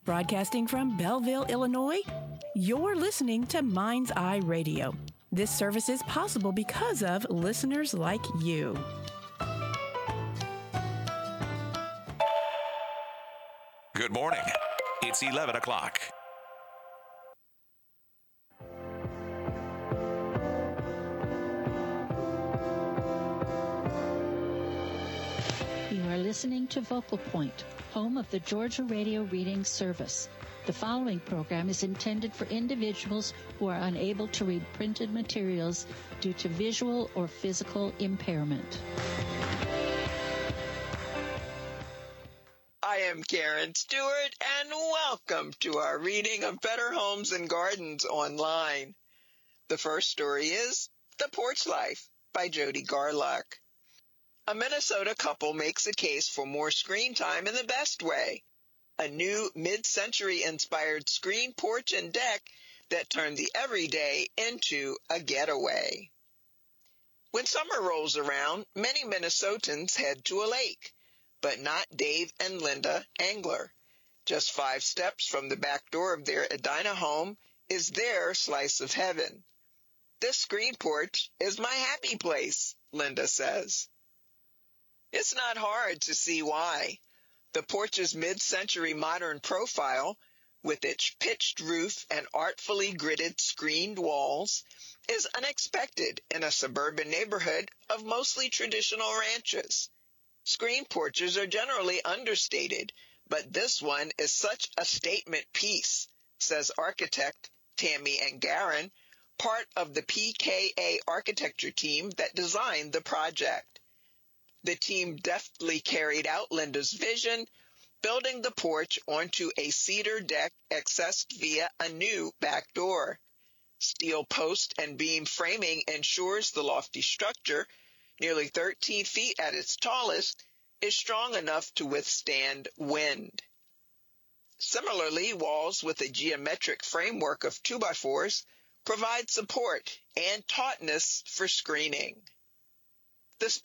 Broadcasting from Belleville, Illinois, you're listening to Mind's Eye Radio. This service is possible because of listeners like you. Good morning. It's 11 o'clock. You are listening to Vocal Point, home of the Georgia Radio Reading Service. The following program is intended for individuals who are unable to read printed materials due to visual or physical impairment. I am Karen Stewart, and welcome to our reading of Better Homes and Gardens online. The first story is The Porch Life by Jody Garlock. A Minnesota couple makes a case for more screen time in the best way. A new mid-century inspired screen porch and deck that turned the everyday into a getaway. When summer rolls around, many Minnesotans head to a lake, but not Dave and Linda Angler. Just 5 steps from the back door of their Edina home is their slice of heaven. This screen porch is my happy place, Linda says. It's not hard to see why. The porch's mid-century modern profile, with its pitched roof and artfully gridded screened walls, is unexpected in a suburban neighborhood of mostly traditional ranches. Screen porches are generally understated, but this one is such a statement piece, says architect Tammy Angaran, part of the PKA architecture team that designed the project. The team deftly carried out Linda's vision, building the porch onto a cedar deck accessed via a new back door. Steel post and beam framing ensures the lofty structure, nearly 13 feet at its tallest, is strong enough to withstand wind. Similarly, walls with a geometric framework of 2x4s provide support and tautness for screening.